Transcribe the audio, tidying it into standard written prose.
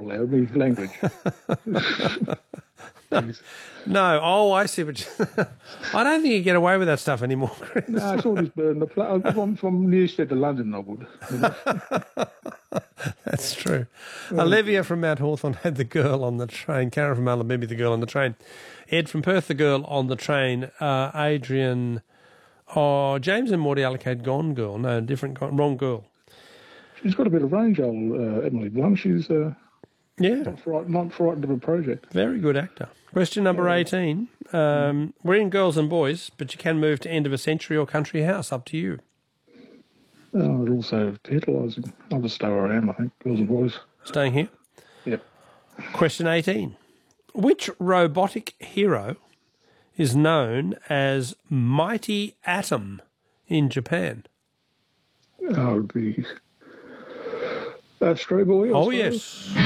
allowed me language. Jeez. No, I see what you... I don't think you get away with that stuff anymore, Chris. No, it's all this burden of play. From Newstead to London, I would. That's true. Olivia from Mount Hawthorn had the girl on the train. Karen from Alabama, the girl on the train. Ed from Perth, the girl on the train. Adrian... Oh, James and Morty allocate Gone Girl. No, wrong girl. She's got a bit of range, old Emily Blunt. She's not frightened of a project. Very good actor. Question number 18. We're in Girls and Boys, but you can move to End of a Century or Country House. Up to you. It also tantalising. I'll just stay where I am, I think. Girls and Boys. Staying here? Yep. Question 18. Which robotic hero is known as Mighty Atom in Japan? Oh, the Stray Boy. Oh, yes.